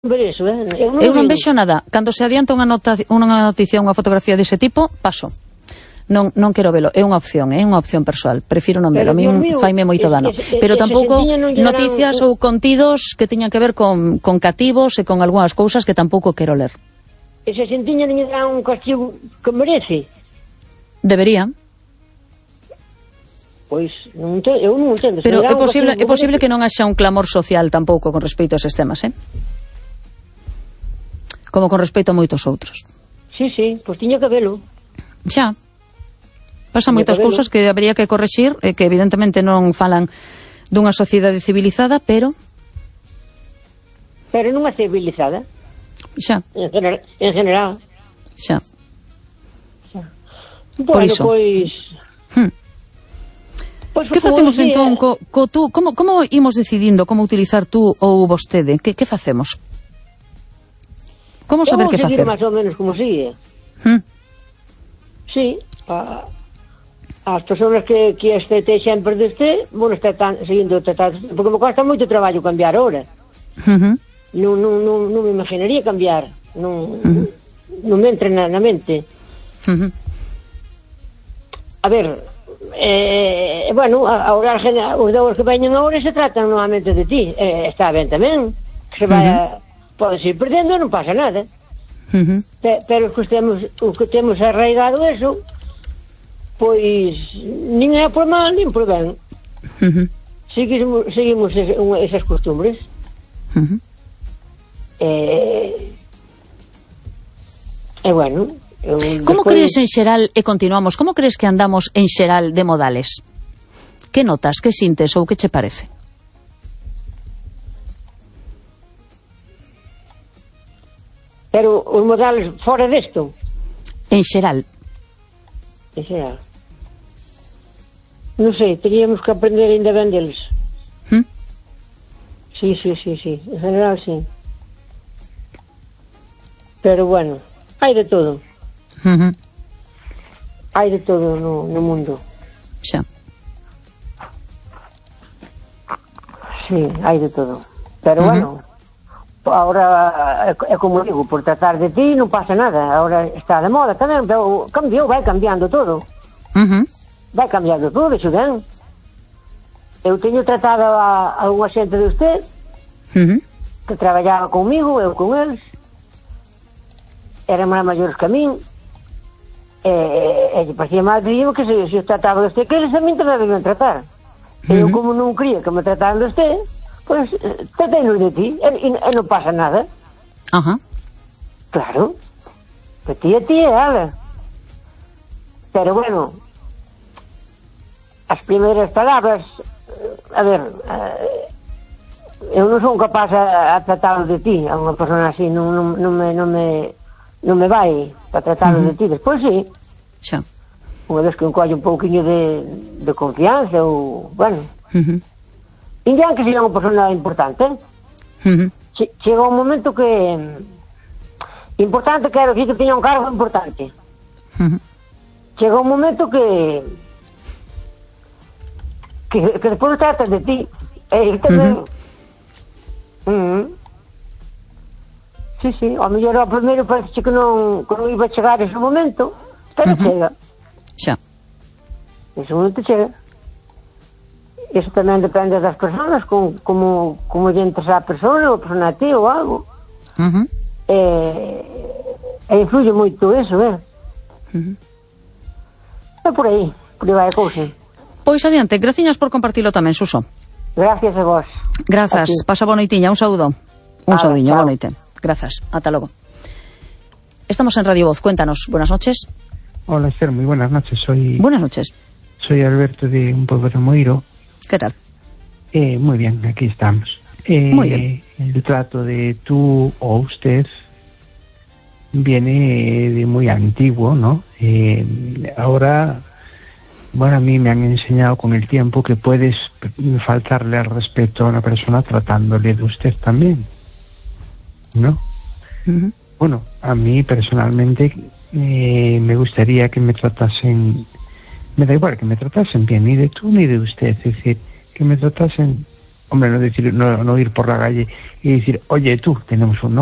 ver eso, Eu non vexo nada. Cando se adianta unha noticia, unha fotografía dese tipo, paso. Non quero velo, é unha opción persoal. Prefiro non velo, a mí faime moito dano. Pero tampouco noticias ou contidos que tiñan que ver con cativos e con algunhas cousas que tampouco quero ler. Ese sentiña non lle dará un castigo que merece? Debería. Pois, eu non entendo. Pero é posible que non haxa un clamor social tampouco con respecto a eses temas, como con respecto a moitos outros. Sí, pois tiña que velo. Xa. Pasan moitas cousas que habería que correxir e que evidentemente non falan dunha sociedade civilizada, pero non é civilizada. Xa. En general. Xa. Bueno, pois... Que facemos entón co tú? Como imos decidindo como utilizar tú ou vostede? Que facemos? Como saber que facer? Vamos seguir máis ou menos como sigue. Sí, as persoas que este sempre deste, bueno, está seguindo tratado, porque me cuesta moito traballo cambiar ahora. Non me imaginaría cambiar, non me entra na mente. A ver, bueno, agora os dous que veñen agora se tratan novamente de ti, está ben tamén, que se vai podes ir perdendo, non pasa nada. Pero os que temos arraigado eso, pois nin é por mal nin por ben. Seguimos esas costumbres. Bueno, como crees en xeral, e continuamos, como crees que andamos en xeral de modales? Que notas, que sintes ou que che parece? Pero os modales fora desto? En xeral. En xeral. Non sei, teríamos que aprender ainda ben deles. Sí, en general sí. Pero bueno, hai de todo. Hai de todo no mundo. Xa. Sí, hai de todo. Pero bueno, ahora é como digo, por tratar de ti non pasa nada. Ahora está de moda tamén, cambiou, vai cambiando todo. Vai cambiando todo, iso ben. Eu teño tratado a unha xente de usted que traballaba comigo, eu con eles, eran máis maiores que a min, e parecía mal que se os trataba de usted, que eles a min tamén debían tratar. Eu como non quería que me trataran de usted, pois tratéinos de ti, e non pasa nada. Claro, que ti é ela. Pero bueno, as primeiras palabras, a ver, eu non son capaz a tratar de ti, a unha persona así non me vai para tratar de ti. Despois sí, unha vez que encolle un pouquinho de confianza ou, bueno, indian que sería unha persona importante. Chega un momento que importante, quero dicir que teña un cargo importante. Chega un momento que despois tratas de ti, tamén. Sí, ao mellor ao primeiro parece que non iba a chegar ese momento, pero chega. Xa. Ese momento chega. Iso tamén depende das persoas, como lle entres a persona, ou a persona a ti, ou algo. E influye moito eso, é por aí vai a cousa. Pois adiante, graciñas por compartilo tamén, Suso. Gracias a vos. Grazas, pasa boa noitiña, un saúdo. Un saudiño, boa noite. Grazas, ata logo. Estamos en Radio Voz, cuéntanos, buenas noches. Hola, Esther, muy buenas noches. Buenas noches. Soy Alberto de un pueblo de Moiro. ¿Qué tal? Muy bien, aquí estamos. Muy bien. El trato de tú o usted viene de muy antiguo, ¿no? Ahora, bueno, a mí me han enseñado con el tiempo que puedes faltarle al respeto a una persona tratándole de usted también, ¿no? Bueno, a mí personalmente me gustaría que me tratasen, me da igual que me tratasen bien, ni de tú ni de usted, es decir, que me tratasen hombre, no ir por la calle y decir, oye, tú, tenemos un